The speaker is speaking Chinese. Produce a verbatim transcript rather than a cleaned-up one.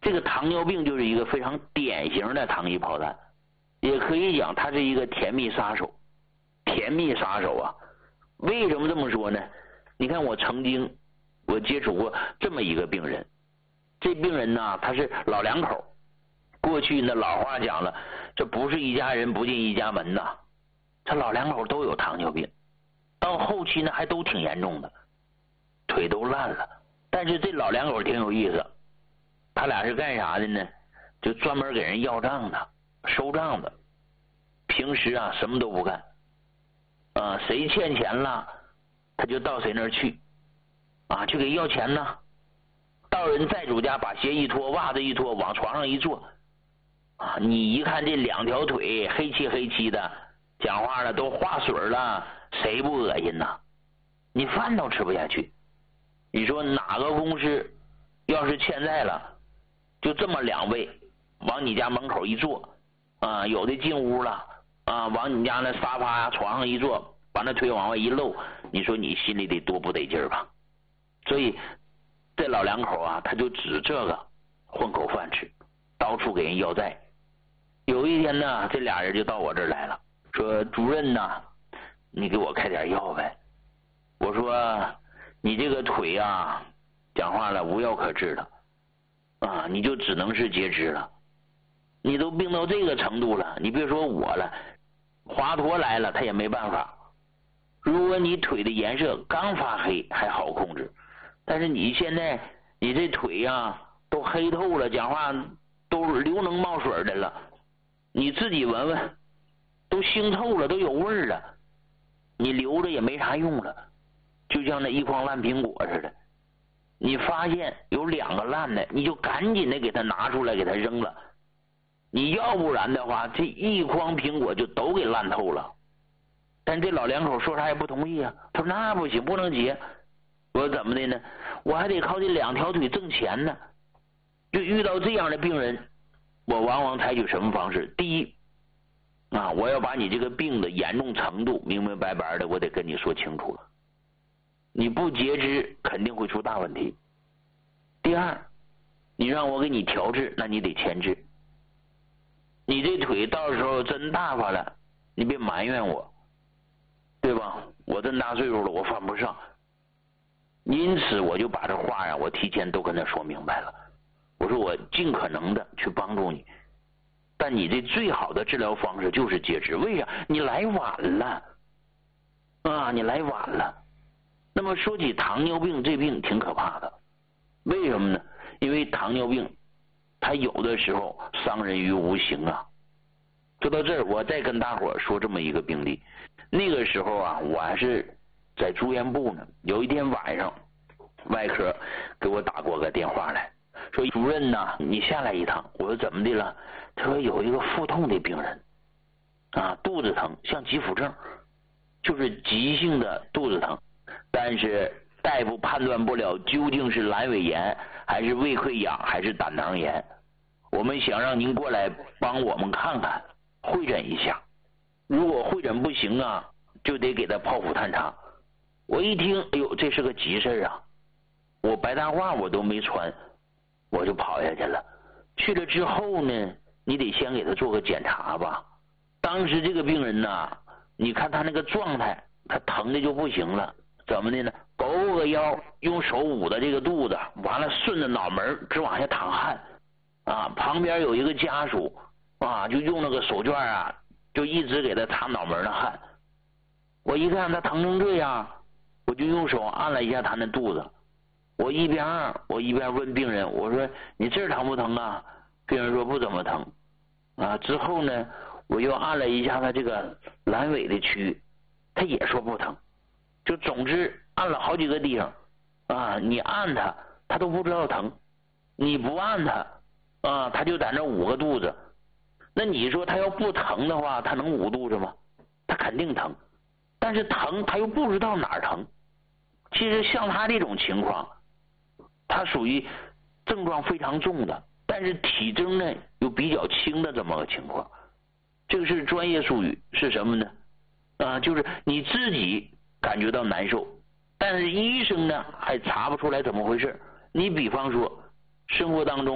这个糖尿病就是一个非常典型的糖衣炮弹，也可以讲它是一个甜蜜杀手。甜蜜杀手啊，为什么这么说呢？你看我曾经我接触过这么一个病人，这病人呢他是老两口，过去那老话讲了，这不是一家人不进一家门呐，这老两口都有糖尿病，到后期呢还都挺严重的，腿都烂了。但是这老两口挺有意思，他俩是干啥的呢？就专门给人要账的，收账的，平时啊什么都不干啊，谁欠钱了他就到谁那儿去啊，去给要钱呢。到人债主家把鞋一脱，袜子一脱，往床上一坐啊，你一看这两条腿黑漆黑漆的，讲话了都化水了，谁不恶心呐？你饭都吃不下去。你说哪个公司要是欠债了，就这么两位往你家门口一坐啊，有的进屋了啊，往你家那沙发呀、床上一坐，把那腿往外一露，你说你心里得多不得劲儿吧？所以这老两口啊，他就指这个混口饭吃，到处给人要债。有一天呢，这俩人就到我这儿来了，说主任呐，你给我开点药呗。我说你这个腿啊，讲话了无药可治了啊，你就只能是截肢了。你都病到这个程度了，你别说我了，华佗来了他也没办法。如果你腿的颜色刚发黑还好控制，但是你现在你这腿呀、啊、都黑透了，讲话都流脓冒水的了，你自己闻闻都腥臭了，都有味儿了，你留着也没啥用了，就像那一筐烂苹果似的，你发现有两个烂的，你就赶紧的给它拿出来给它扔了，你要不然的话这一筐苹果就都给烂透了。但这老两口说啥也不同意啊，他说那不行，不能结。我说怎么的呢？我还得靠这两条腿挣钱呢。就遇到这样的病人，我往往采取什么方式？第一啊，我要把你这个病的严重程度明明白白的我得跟你说清楚了，你不截肢肯定会出大问题。第二，你让我给你调治，那你得签字。你这腿到时候真大发了，你别埋怨我，对吧？我这么大岁数了，我犯不上。因此我就把这话呀，我提前都跟他说明白了。我说我尽可能的去帮助你，但你这最好的治疗方式就是截肢。为啥？你来晚了啊，你来晚了。那么说起糖尿病，这病挺可怕的。为什么呢？因为糖尿病它有的时候伤人于无形啊。说到这儿，我再跟大伙儿说这么一个病例。那个时候啊，我还是在住院部呢。有一天晚上，外科给我打过个电话来，说主任呐，你下来一趟。我说怎么的了？他说有一个腹痛的病人啊，肚子疼，像急腹症，就是急性的肚子疼，但是大夫判断不了究竟是阑尾炎还是胃溃疡还是胆囊炎。我们想让您过来帮我们看看，会诊一下。如果会诊不行啊，就得给他剖腹探查。我一听，哎呦，这是个急事啊！我白大褂我都没穿，我就跑下去了。去了之后呢，你得先给他做个检查吧。当时这个病人呐，你看他那个状态，他疼的就不行了。怎么的呢？勾个腰，用手捂着这个肚子，完了顺着脑门直往下淌汗啊。旁边有一个家属啊，就用那个手绢啊，就一直给他擦脑门的汗。我一看他疼成这样，我就用手按了一下他那肚子。我一边我一边问病人，我说你这儿疼不疼啊？病人说不怎么疼啊。之后呢，我又按了一下他这个阑尾的区域，他也说不疼。就总之按了好几个地方啊，你按他他都不知道疼，你不按他啊，他就在那捂个肚子。那你说他要不疼的话，他能捂肚子吗？他肯定疼，但是疼他又不知道哪儿疼。其实像他这种情况，他属于症状非常重的，但是体征呢又比较轻的这么个情况。这个是专业术语，是什么呢？啊，就是你自己感觉到难受，但是医生呢还查不出来怎么回事。你比方说生活当中